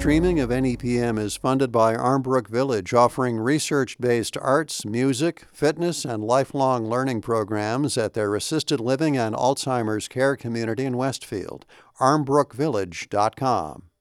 streaming of NEPM is funded by Armbrook Village, offering research-based arts, music, fitness, and lifelong learning programs at their assisted living and Alzheimer's care community in Westfield. armbrookvillage.com.